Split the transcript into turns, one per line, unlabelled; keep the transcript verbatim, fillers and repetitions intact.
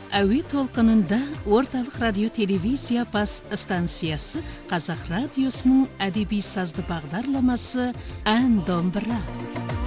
әуе толқынында орталық радио телевизия бас станциясы Қазақ радиосының әдеби сазды бағдарламасы «Ән домбыра».